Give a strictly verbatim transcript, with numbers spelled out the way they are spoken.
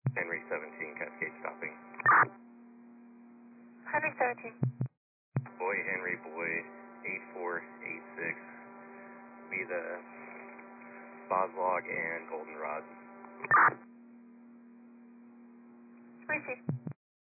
Henry seventeen, Cascade stopping. Henry seventeen. Boy Henry Boy eight four eight six. Be the Boslog and Goldenrod. Receive.